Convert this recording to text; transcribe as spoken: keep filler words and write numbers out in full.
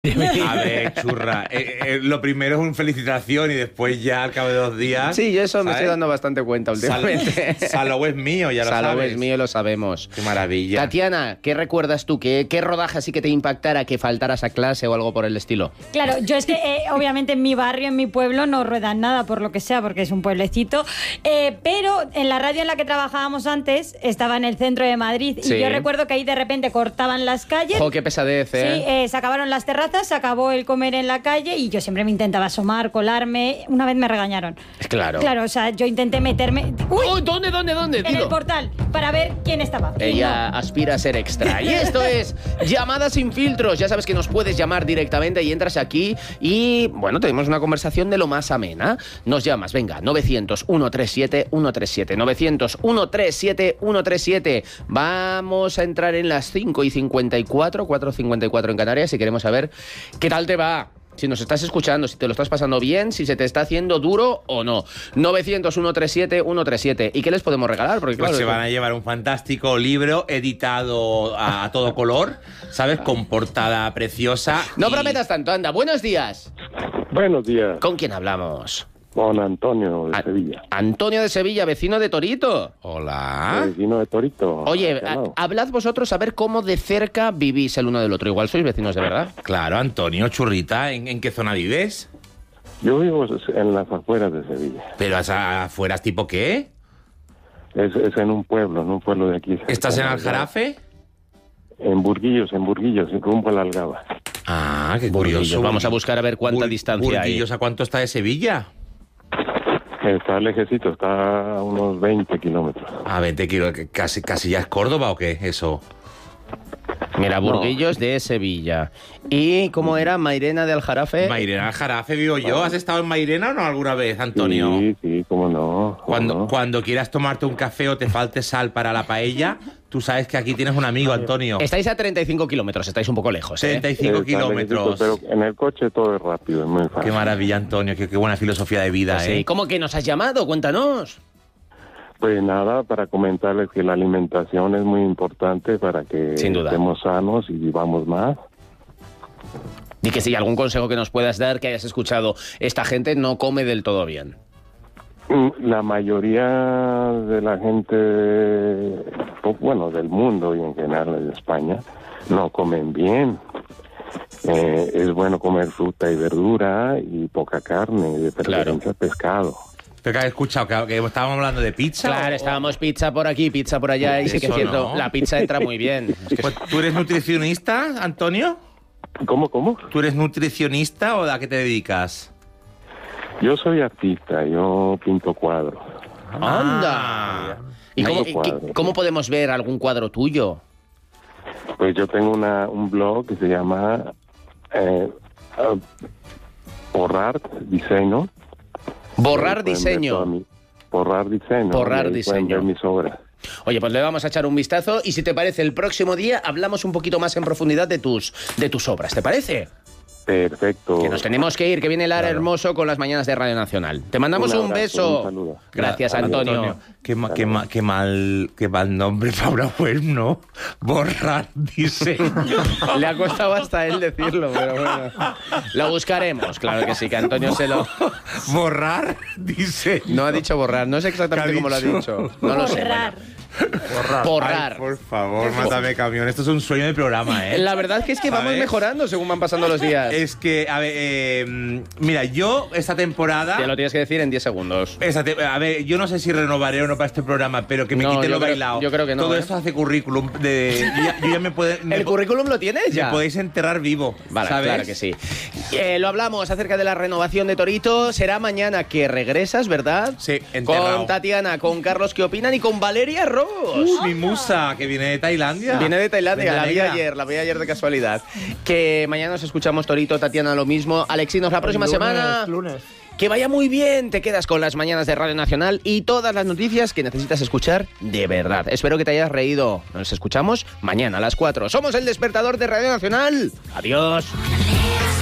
A ver, churra, eh, eh, lo primero es una felicitación y después ya al cabo de dos días... Sí, yo eso ¿sabes? me estoy dando bastante cuenta últimamente. Sal, Salou es mío, ya lo Salou sabes. es mío, lo sabemos. Qué maravilla. Tatiana, ¿qué recuerdas tú? ¿Qué, qué rodaje así que te impactara que faltaras a clase o algo por el estilo? Claro, yo es que eh, obviamente en mi barrio, en mi pueblo, no ruedan nada por lo que sea, porque es un pueblecito, eh, pero en la radio en la que trabajábamos antes estaba en el centro de Madrid Sí. y yo recuerdo que ahí de repente cortaban las calles. ¡Jo, qué pesadez, eh! Sí, eh, se acabaron las terrazas, se acabó el comer en la calle y yo siempre me intentaba asomar, colarme. Una vez me regañaron. Claro. Claro, o sea, yo intenté meterme... ¡Uy! ¡Uy! ¿Dónde, dónde, dónde? En Dilo. el portal, para ver quién estaba. Y Ella no. aspira a ser extra. Y esto es Llamadas sin filtros. Ya sabes que nos puedes llamar directamente y entras aquí y, bueno, tenemos una conversación de lo más amena. Nos llamas, venga, novecientos, ciento treinta y siete, ciento treinta y siete. novecientos, ciento treinta y siete, ciento treinta y siete. Vamos a entrar en las cinco y cincuenta y cuatro, cuatro y cincuenta y cuatro en Canarias y queremos saber qué tal te va. Si nos estás escuchando, si te lo estás pasando bien, si se te está haciendo duro o no. novecientos, ciento treinta y siete, ciento treinta y siete. ¿Y qué les podemos regalar? Porque claro, Pues se van a llevar un fantástico libro editado a, a todo color, ¿sabes? Con portada preciosa. No y... prometas tanto, anda. Buenos días. Buenos días, ¿Con quién hablamos? con Antonio de A- Sevilla, Antonio de Sevilla, vecino de Torito. Hola. vecino de Torito. Oye, Acá a- no. hablad vosotros a ver cómo de cerca vivís el uno del otro. Igual sois vecinos de verdad. Claro, Antonio, churrita, ¿en, en qué zona vives? Yo vivo en las afueras de Sevilla. ¿Pero a- afuera tipo qué? Es, es en un pueblo, en un pueblo de aquí. ¿Estás en cercano. Aljarafe? En Burguillos, en Burguillos, rumbo a la Algaba. Ah, qué Burguillos. curioso. Vamos a buscar a ver cuánta Bur- distancia hay. Burguillos, ¿a cuánto está de Sevilla? Está lejecito, está a unos veinte kilómetros. A veinte kilos, casi, casi ya es Córdoba o qué, eso. Mira, No. Burguillos de Sevilla. ¿Y cómo era Mairena de Aljarafe? Mairena Aljarafe vivo yo. ¿Has estado en Mairena o no alguna vez, Antonio? Sí, sí, cómo no. cómo Cuando, no. cuando quieras tomarte un café o te falte sal para la paella, tú sabes que aquí tienes un amigo, Antonio. Estáis a treinta y cinco kilómetros, estáis un poco lejos, ¿eh? treinta y cinco Está kilómetros. lejecito, pero en el coche todo es rápido, es muy fácil. Qué maravilla, Antonio. Qué, qué buena filosofía de vida, Pues ¿eh? sí. ¿Cómo que nos has llamado? Cuéntanos. Pues nada, para comentarles que la alimentación es muy importante para que Sin duda. estemos sanos y vivamos más. Y que si hay algún consejo que nos puedas dar, que hayas escuchado, esta gente no come del todo bien. La mayoría de la gente, pues, bueno, del mundo y en general de España, no comen bien. Eh, es bueno comer fruta y verdura y poca carne, de preferencia pescado. Pero que has escuchado que, que estábamos hablando de pizza. Claro, o- estábamos pizza por aquí, pizza por allá, y sí que es Eso cierto, no. la pizza entra muy bien. Es que Pues, ¿tú eres nutricionista, Antonio? ¿Cómo, cómo? ¿Tú eres nutricionista o a qué te dedicas? Yo soy artista, yo pinto cuadros. ¡Anda! ¿Y cómo, Pinto cuadros. y- cómo podemos ver algún cuadro tuyo? Pues yo tengo una, un blog que se llama eh, uh, Porrar Diseño. Borrar Ahí pueden ver diseño. toda mi- Porrar Diseño. Porrar y ahí Diseño. pueden ver mis obras. Oye, pues le vamos a echar un vistazo y si te parece, el próximo día hablamos un poquito más en profundidad de tus, de tus obras, ¿te parece? Perfecto. Que nos tenemos que ir, que viene Lara Claro. Hermoso con las mañanas de Radio Nacional. Te mandamos Un un, abrazo, beso. un saludo. Gracias, Gra- Antonio. Qué, ma- qué, ma- qué mal, qué mal nombre para una web, ¿no? Borrar diseño. Le ha costado hasta él decirlo, pero bueno. Lo buscaremos, claro que sí, que Antonio se lo... Borrar diseño. No ha dicho borrar, no sé exactamente ¿Qué ha cómo lo ha dicho? dicho. No lo sé. Borrar. Borrar. Borrar. Ay, por favor, mátame, camión. Esto es un sueño de programa, ¿eh? La verdad es que es que vamos ¿Sabes? mejorando según van pasando los días. Es que, a ver, eh, mira, yo esta temporada... Te lo tienes que decir en diez segundos. Esta te- a ver, yo no sé si renovaré o no para este programa, pero que me No, quite yo lo creo- bailado. yo creo que no, Todo ¿eh? esto hace currículum. De, yo, ya, yo ya me puede, me ¿El po- currículum lo tienes me ya? podéis enterrar vivo. Vale, ¿sabes? claro que sí. Eh, lo hablamos acerca de la renovación de Torito. Será mañana que regresas, ¿verdad? Sí, enterrado. Con Tatiana, con Carlos que opinan y con Valeria Ross. Uh, mi musa, que viene de Tailandia. Viene de Tailandia, Venga, la vi negra. ayer, la vi ayer de casualidad. Que mañana nos escuchamos Torito, Tatiana lo mismo. Alexinos, la próxima lunes, semana. lunes. Que vaya muy bien, te quedas con las mañanas de Radio Nacional y todas las noticias que necesitas escuchar de verdad. Espero que te hayas reído. Nos escuchamos mañana a las cuatro. Somos el despertador de Radio Nacional. Adiós.